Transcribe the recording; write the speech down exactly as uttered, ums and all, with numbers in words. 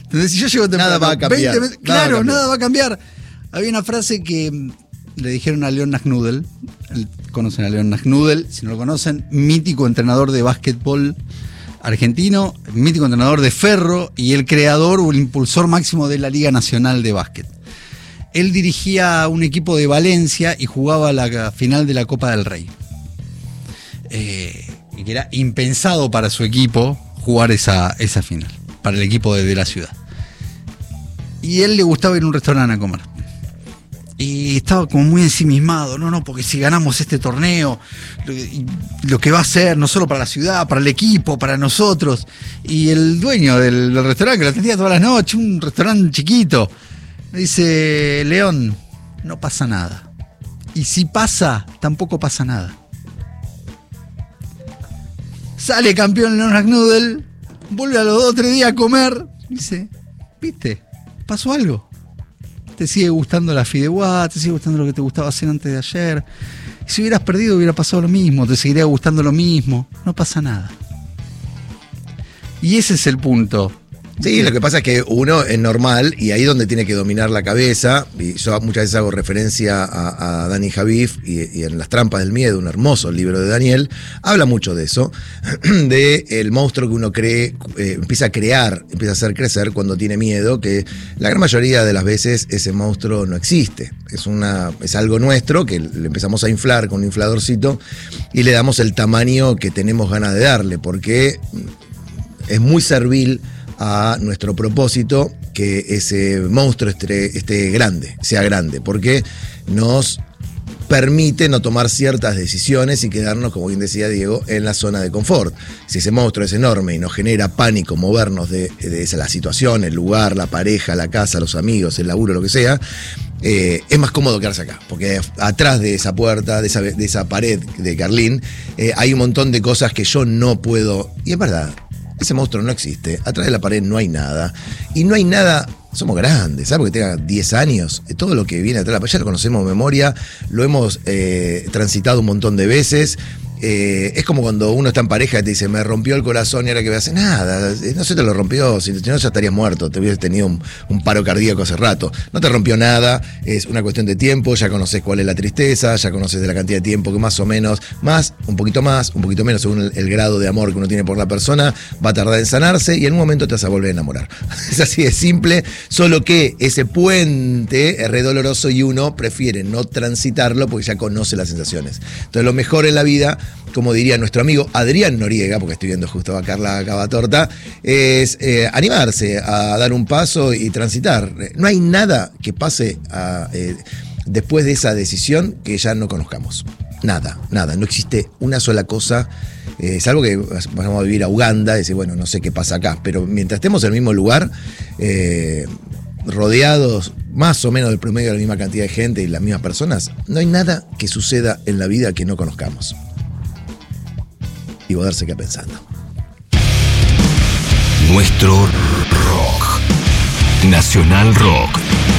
Entonces, si yo llego temprano, nada va a cambiar. veinte, Nada claro, va a cambiar. nada va a cambiar. Había una frase que le dijeron a Leon Nagnudel. Conocen a Leon Nagnudel, si no lo conocen, mítico entrenador de básquetbol argentino, mítico entrenador de Ferro y el creador o el impulsor máximo de la Liga Nacional de Básquet. Él dirigía un equipo de Valencia y jugaba la final de la Copa del Rey. Eh, y que era impensado para su equipo jugar esa, esa final, para el equipo de, de la ciudad. Y él le gustaba ir a un restaurante a comer. Y estaba como muy ensimismado, no, no, porque si ganamos este torneo, lo, lo que va a ser no solo para la ciudad, para el equipo, para nosotros. Y el dueño del, del restaurante, que lo atendía todas las noches, un restaurante chiquito, me dice: León, no pasa nada. Y si pasa, tampoco pasa nada. Sale campeón Leon Nagnudel, vuelve a los dos o tres días a comer, dice: ¿viste? ¿Pasó algo? Te sigue gustando la fideuá, te sigue gustando lo que te gustaba hacer antes de ayer. Y si hubieras perdido hubiera pasado lo mismo, te seguiría gustando lo mismo. No pasa nada. Y ese es el punto. Sí, lo que pasa es que uno es normal y ahí es donde tiene que dominar la cabeza. Y yo muchas veces hago referencia a, a Dani Javif y, y en Las trampas del miedo, un hermoso libro de Daniel, habla mucho de eso, de el monstruo que uno cree, eh, empieza a crear, empieza a hacer crecer cuando tiene miedo, que la gran mayoría de las veces ese monstruo no existe. Es, una, es algo nuestro que le empezamos a inflar con un infladorcito y le damos el tamaño que tenemos ganas de darle, porque es muy servil a nuestro propósito que ese monstruo esté, esté grande, sea grande, porque nos permite no tomar ciertas decisiones y quedarnos, como bien decía Diego, en la zona de confort. Si ese monstruo es enorme y nos genera pánico movernos de, de esa, la situación, el lugar, la pareja, la casa, los amigos, el laburo, lo que sea, eh, es más cómodo quedarse acá, porque atrás de esa puerta, de esa, de esa pared de Carlín, eh, hay un montón de cosas que yo no puedo, y es verdad. Ese monstruo no existe, atrás de la pared no hay nada, y no hay nada, somos grandes, ¿sabes? Porque tenga diez años, todo lo que viene atrás de la pared ya lo conocemos de memoria, lo hemos eh, transitado un montón de veces. Eh, es como cuando uno está en pareja y te dice: me rompió el corazón, y ahora que voy a hacer nada, no se te lo rompió, si no ya estarías muerto, te hubieras tenido un, un paro cardíaco hace rato. No te rompió nada, es una cuestión de tiempo, ya conoces cuál es la tristeza, ya conoces de la cantidad de tiempo que más o menos, más, un poquito más, un poquito menos, según el, el grado de amor que uno tiene por la persona, va a tardar en sanarse y en un momento te vas a volver a enamorar. Es así de simple, solo que ese puente es re doloroso y uno prefiere no transitarlo porque ya conoce las sensaciones. Entonces lo mejor en la vida, como diría nuestro amigo Adrián Noriega, porque estoy viendo justo a Carla Cavatorta, es eh, animarse a dar un paso y transitar. No hay nada que pase a, eh, después de esa decisión que ya no conozcamos. Nada, nada. No existe una sola cosa. Eh, es algo que vamos a vivir a Uganda y decir, bueno, no sé qué pasa acá, pero mientras estemos en el mismo lugar, eh, rodeados más o menos del promedio de la misma cantidad de gente y las mismas personas, no hay nada que suceda en la vida que no conozcamos. Y Bodar se queda pensando. Nuestro rock. Nacional Rock.